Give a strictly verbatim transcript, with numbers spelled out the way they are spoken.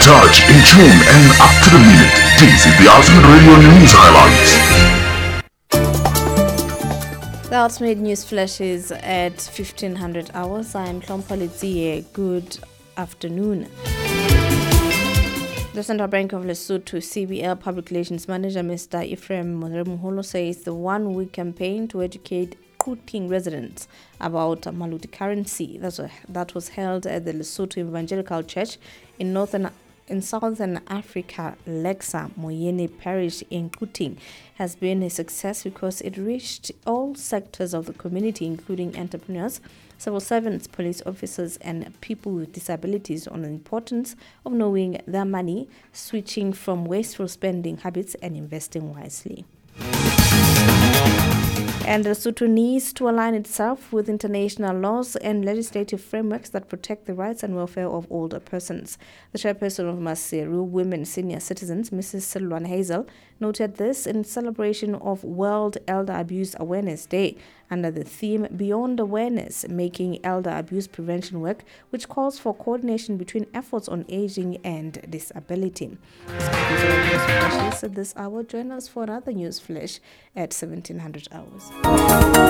touch, in tune, and up to the minute. This is the Ultimate Radio News Highlights. The Ultimate News flashes at fifteen hundred hours. I am Klompali Zie. Good afternoon. The Central Bank of Lesotho C B L Public Relations Manager Mister Ephraim Moremuholo says the one-week campaign to educate Gauteng residents about Maluti currency that was, that was held at the Lesotho Evangelical Church in northern in Southern Africa, Lexa Moyene Parish in Gauteng, has been a success because it reached all sectors of the community, including entrepreneurs, civil servants, police officers, and people with disabilities, on the importance of knowing their money, switching from wasteful spending habits, and investing wisely. And Lesotho needs to align itself with international laws and legislative frameworks that protect the rights and welfare of older persons. The chairperson of Maseru Women Senior Citizens, Missus Silwan Hazel, noted this in celebration of World Elder Abuse Awareness Day under the theme Beyond Awareness, Making Elder Abuse Prevention Work, which calls for coordination between efforts on aging and disability. This hour, join us for another news flash at seventeen hundred hours.